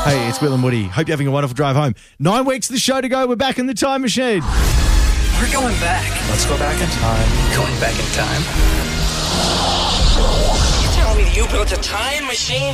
Hey, it's Will and Woody. Hope you're having a wonderful drive home. 9 weeks of the show to go. We're back in the time machine. We're going back. Let's go back in time. Going back in time. You telling me you built a time machine?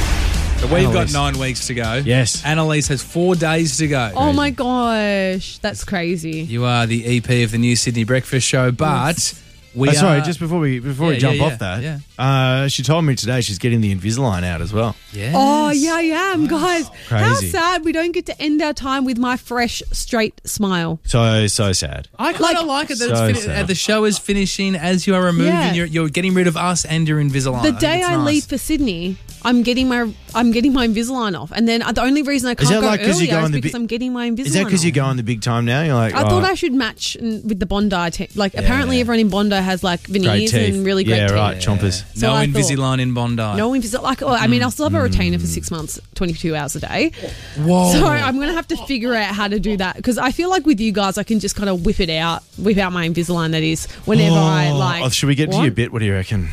So we've got Annalise. 9 weeks to go. Yes. Annalise has 4 days to go. Oh my gosh, that's crazy. You are the EP of the new Sydney Breakfast Show, but we are... Sorry, just before we jump off that, yeah. she told me today she's getting the Invisalign out as well. Yes. Oh, yeah, I am, guys. How Crazy. sad we don't get to end our time with my fresh, straight smile. So sad. I kind of like it that So it's sad. the show is finishing as you are removing. Yeah. You're getting rid of us and your Invisalign. The day I leave for Sydney, I'm getting my Invisalign off, and then the only reason I can't that go like 'cause you earlier go is on the because I'm getting my Invisalign. Is that because off. you go on the big time now? You're like, I thought I should match with the Bondi. Apparently everyone in Bondi has like great veneers teeth. and really great yeah, teeth. right, chompers. So No I thought- Invisalign in Bondi. No Invisalign. I mean, I'll still have a retainer for 6 months, 22 hours a day. Whoa. So I'm going to have to figure out how to do that because I feel like with you guys, I can just kind of whip out my Invisalign. That is, whenever I like. Oh, should we get to your bit? What do you reckon?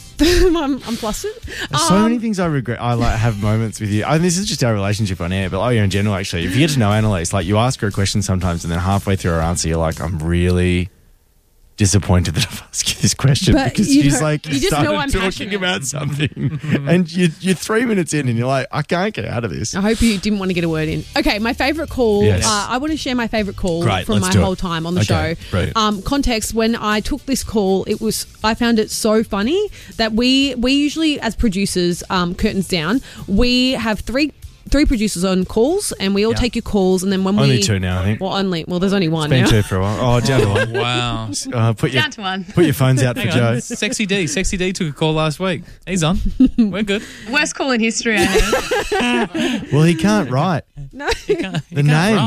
I'm flustered. There's so many things I regret. I have moments with you. I mean, this is just our relationship on air, but in general, actually, if you get to know Annalise, like you ask her a question sometimes, and then halfway through her answer, you're like, I'm really disappointed that I've asked you this question But because you she's don't- like you just know started I'm talking passionate. about something, and you're 3 minutes in, and you're like, I can't get out of this. I hope you didn't want to get a word in. Okay, my favourite call. Yes. I want to share my favourite call Great, from let's my do it. whole time on the Okay, show. brilliant. Context: when I took this call, I found it so funny that we usually, as producers, curtains down, we have three producers on calls, and we all take your calls, and then when Only two now, I think. Well, there's only one Been now. two for a while. Oh, down to one. Wow. Put Down to one. your phones out for Hang Joe. on. Sexy D took a call last week. He's on. We're good. Worst call in history, I heard. Well, he can't write. No. The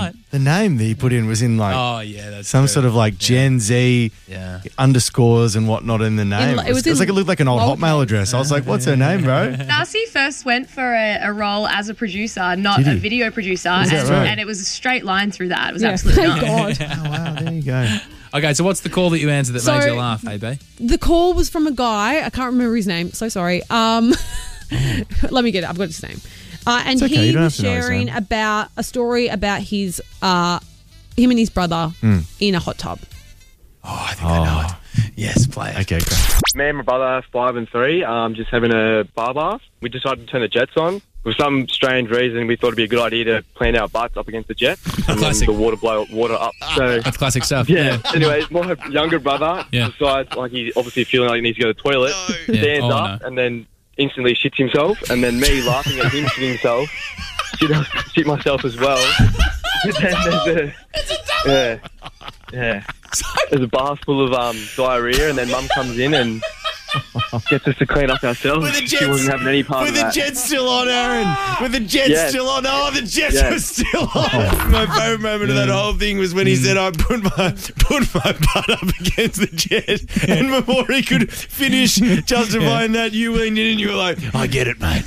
name that he put in was in like Oh, yeah, that's some true. sort of like Gen Z underscores and whatnot in the name. it was like it looked like an old lowercase. Hotmail address. I was like, what's her name, bro? Darcy first went for a role as a producer, not Did a he? video producer, that right? and it was a straight line through that. It was Yeah, absolutely thank nuts. God. Oh, wow, there you go. Okay, so what's the call that you answered that So- made you laugh, AB? The call was from a guy. I can't remember his name. So sorry. Let me get it. I've got his name. And It's okay, you he don't was have to know his sharing name. about a story about his him and his brother in a hot tub. Oh, I think I know it. Yes, play it. Okay, great. Me and my brother, 5 and 3, just having a bar bath. We decided to turn the jets on. For some strange reason, we thought it'd be a good idea to plant our butts up against the jet and Classic. then the water blow water up. So, That's classic stuff. yeah. Anyways, my younger brother Yeah. decides, like, he's obviously feeling like he needs to go to the toilet, Yeah. stands Oh, up, no. and then instantly shits himself. And then me laughing at him shitting himself, shit myself as well. And then there's there's a bath full of diarrhea, and then Mum comes in and gets us to clean up ourselves. She wasn't having any part of that. Jets still on, Aaron. With the Jets Yes. still on. Oh, the Jets Yes. were still on. My favourite moment of that whole thing was when he said, I put my butt up against the Jet. And before he could finish justifying that, you leaned in and you were like, I get it, mate.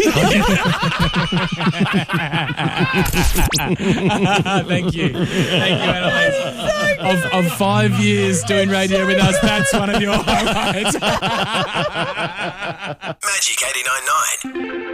Thank you. Thank you, Annalise. Of 5 years doing radio with us, that's one of your highlights. Magic 89.9.